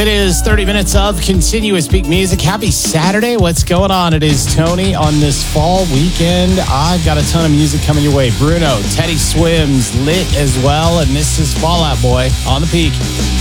It is 30 minutes of continuous peak music. Happy Saturday. What's going on? It is Tony on this fall weekend. I've got a ton of music coming your way. Bruno, Teddy Swims, Lit as well. And this is Fall Out Boy on the peak.